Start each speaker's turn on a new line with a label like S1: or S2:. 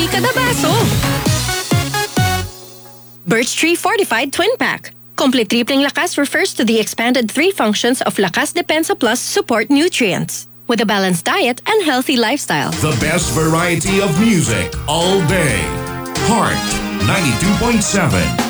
S1: free kada baso. Birch Tree Fortified Twin Pack. Complete tripling lakas refers to the expanded 3 functions of Lakas Depensa Plus support nutrients. With a balanced diet and healthy lifestyle.
S2: The best variety of music all day. Heart 92.7.